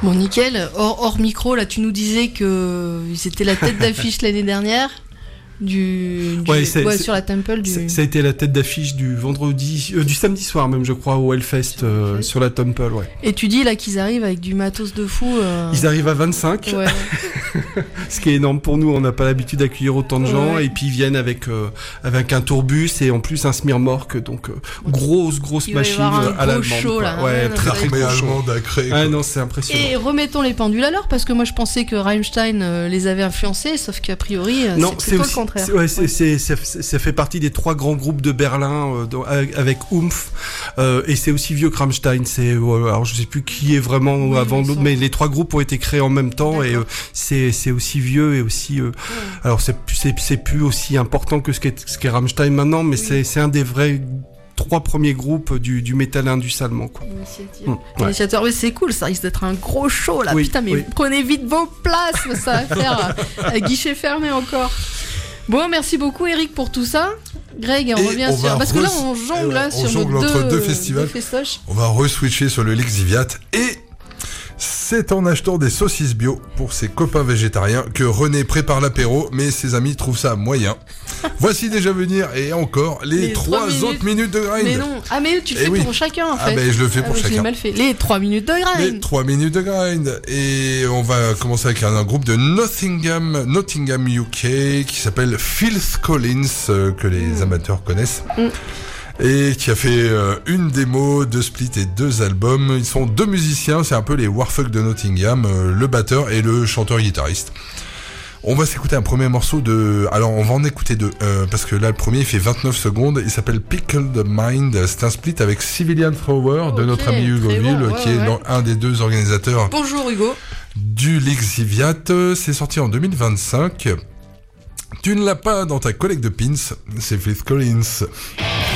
Bon, nickel. Hors micro, là, tu nous disais qu'ils étaient la tête d'affiche l'année dernière. Sur la Temple ça a été la tête d'affiche du samedi soir même, je crois, au Hellfest sur la Temple, ouais. Et tu dis là qu'ils arrivent avec du matos de fou. Ils arrivent à 25, ouais. Ce qui est énorme pour nous. On n'a pas l'habitude d'accueillir autant de gens, et puis ils viennent avec un tourbus et en plus un smearmork, donc grosse machine à l'allemande. Show, là, ouais, très gros allemande à créer. Ah non, c'est impressionnant. Et remettons les pendules à l'heure, parce que moi je pensais que Rammstein les avait influencés, sauf qu'a priori c'est aussi le contraire. Ouais, ça fait partie des 3 grands groupes de Berlin avec Oomph, et c'est aussi vieux que Rammstein. Alors je sais plus qui est vraiment avant l'autre, mais les 3 groupes ont été créés en même temps. D'accord. Et c'est aussi vieux et aussi. Alors c'est plus aussi important que ce qu'est Rammstein maintenant, mais c'est un des vrais 3 premiers groupes du métal indus allemand, quoi. Initiateur, mais c'est cool, ça risque d'être un gros show là. Putain, mais prenez vite vos places, ça va faire à guichet fermé encore. Bon, merci beaucoup Eric pour tout ça. Greg, on revient sur... Parce que là, on jongle sur nos deux festivals. On va re-switcher sur le Lixiviat et... C'est en achetant des saucisses bio pour ses copains végétariens que René prépare l'apéro, mais ses amis trouvent ça moyen. Voici déjà venir, et encore, les 3 autres minutes de grind. Mais non, mais tu le fais pour chacun en fait. Ah ben je le fais pour chacun. J'ai mal fait. Les 3 minutes de grind. Les 3 minutes de grind. Et on va commencer avec un groupe de Nottingham UK qui s'appelle Phil Collins, que les amateurs connaissent. Et qui a fait une démo, 2 splits et 2 albums. Ils sont 2 musiciens, c'est un peu les Warfuck de Nottingham, le batteur et le chanteur-guitariste. On va s'écouter un premier morceau alors on va en écouter 2, parce que là le premier il fait 29 secondes, il s'appelle Pickled Mind, c'est un split avec Civilian Thrower de notre ami Hugo Ville, qui est un des 2 organisateurs. Bonjour Hugo. Du Lixiviat, c'est sorti en 2025. Tu ne l'as pas dans ta collecte de pins, c'est Phil Collins.